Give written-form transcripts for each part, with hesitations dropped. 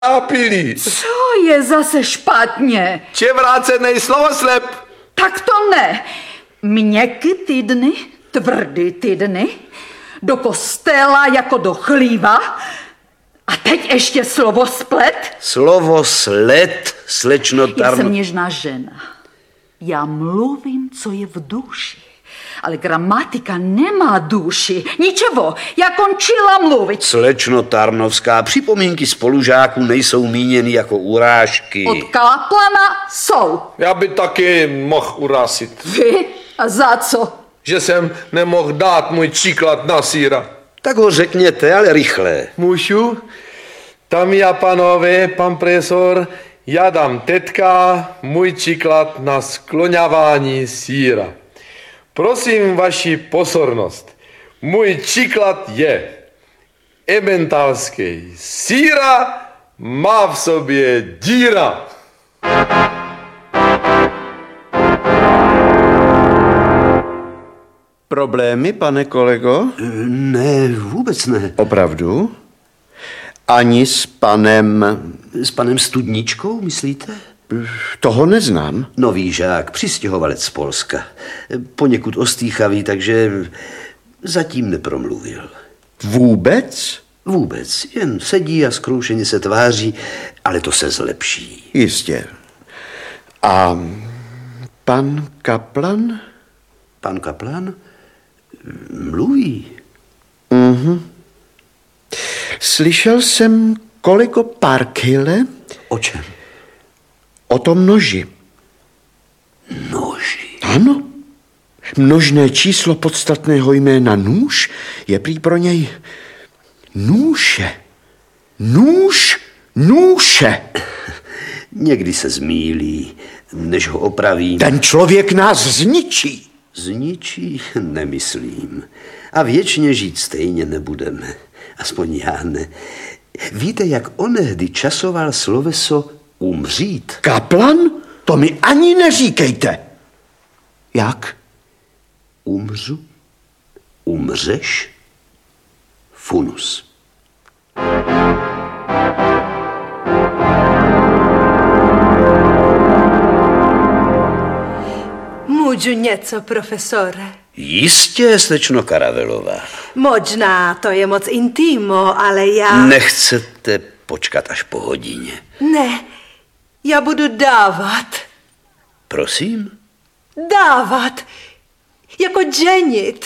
Nápilí. Co je zase špatně? Převrácený slovoslep. Tak to ne. Měkky týdny, tvrdý týdny, do kostela jako do chlíva a teď ještě slovo splet. Slovo sled, slečno Já Tarno... jsem něžná žena. Já mluvím, co je v duši. Ale gramatika nemá duši. Ničeho, já končila mluvit. Slečno Tarnovská, připomínky spolužáků nejsou míněny jako urážky. Od Kaplana jsou. Já by taky mohl urásit. Vy? A za co? Že jsem nemohl dát můj příklad na síra. Tak ho řekněte, ale rychle. Můžu? Tam a pánové, pan profesor, já dám teďka můj příklad na skloňování síra. Prosím vaši pozornost. Můj příklad je ementalský síra má v sobě díra. Problémy, pane kolego? Ne, vůbec ne. Opravdu? Ani s panem Studničkou, myslíte? Toho neznám. Nový žák, přistěhovalec z Polska. Poněkud ostýchavý, takže zatím nepromluvil. Vůbec? Vůbec, jen sedí a zkroušeně se tváří, ale to se zlepší. Jistě. A pan Kaplan? Pan Kaplan mluví. Slyšel jsem koliko Parkyle O čem? o tom noži. Noži. Ano. Množné číslo podstatného jména nůž je prý pro něj nůše. Nůž, nůše. Někdy se zmýlí, než ho opraví. Ten člověk nás zničí. Zničí, nemyslím. A věčně žít stejně nebudeme. Aspoň já ne. Víte, jak onehdy časoval sloveso umřít? Kaplan? To mi ani neříkejte. Jak? Umřu, umřeš, funus. Můžu něco, profesore? Jistě, slečno Karavelová. Možná to je moc intimo, ale já... Nechcete počkat až po hodině. Ne, já budu dávat. Prosím? Dávat. Jako ženit.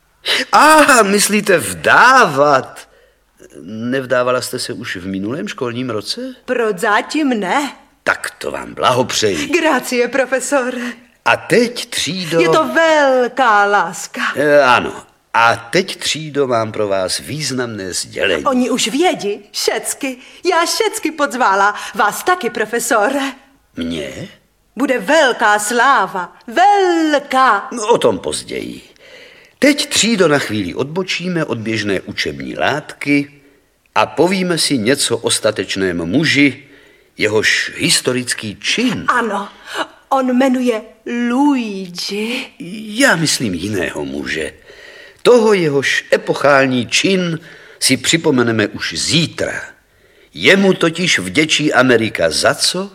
Myslíte vdávat? Nevdávala jste se už v minulém školním roce? Prozatím ne. Tak to vám blahopřeji. Grazie, profesore. A teď, třído... Je to velká láska. Ano. A teď, třído, mám pro vás významné sdělení. Oni už vědí, všecky. Já všecky podzvala. Vás taky, profesore. Mě? Bude velká sláva. Velká. No, o tom později. Teď, třído, na chvíli odbočíme od běžné učební látky a povíme si něco o statečném muži, jehož historický čin... Ano, on jmenuje Luigi. Já myslím jiného muže. Toho, jehož epochální čin si připomeneme už zítra. Jemu totiž vděčí Amerika za co?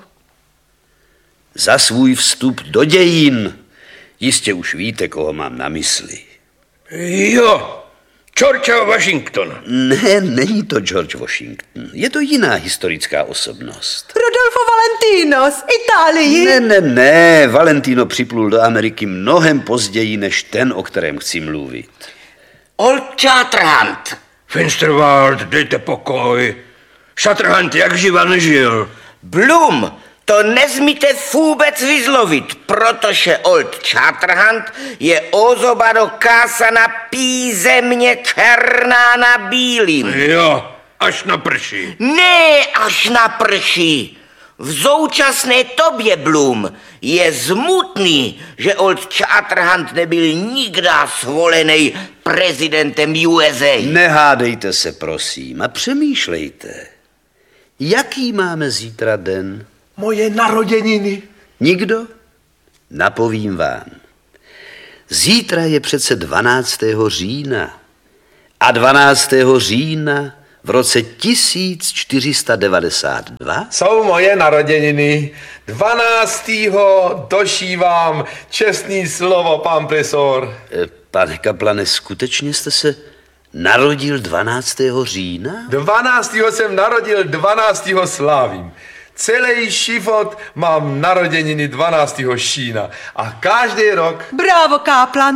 Za svůj vstup do dějin. Jistě už víte, koho mám na mysli. Jo, George Washington. Ne, není to George Washington. Je to jiná historická osobnost. Rodolfo Valentino z Itálii. Ne. Valentino připlul do Ameriky mnohem později než ten, o kterém chci mluvit. Old Shatterhand. Finsterwald, dejte pokoj. Shatterhand jak živa nežil. Bloom, to nezmíte vůbec vyzlovit, protože Old Shatterhand je osoba dokázaná písemně černá na bílým. Jo, až na prší. Ne až na prší. V současné době, Bloom, je smutný, že Old Shatterhand nebyl nikdy zvolený prezidentem USA. Nehádejte se, prosím, a přemýšlejte. Jaký máme zítra den? Moje narozeniny. Nikdo? Napovím vám. Zítra je přece 12. října. A 12. října v roce 1492 Jsou moje narozeniny. 12. došívám čestný slovo, pan profesor. Pane kaplane, skutečně jste se narodil 12. října? 12. jsem narodil, 12. slávím. Celý život mám narozeniny 12. šína a každý rok Bravo, Kaplan,